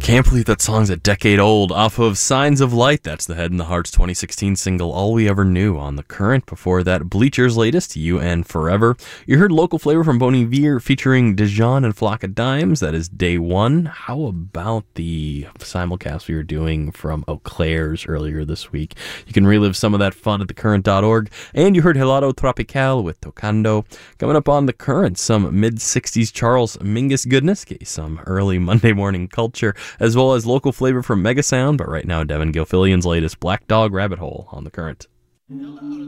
Can't believe that song's a decade old. Off of Signs of Light, that's the Head and the Heart's 2016 single, All We Ever Knew on The Current. Before that, Bleacher's latest, You and Forever. You heard Local Flavor from Bon Iver featuring Dijon and Flock of Dimes. That is Day One. How about the simulcast we were doing from Eau Claire's earlier this week? You can relive some of that fun at thecurrent.org. And you heard Helado Tropical with Tocando. Coming up on The Current, some mid-60s Charles Mingus goodness, get you some early Monday morning culture, as well as local flavor from Megasound. But right now, Devin Gilfillian's latest Black Dog Rabbit Hole on The Current.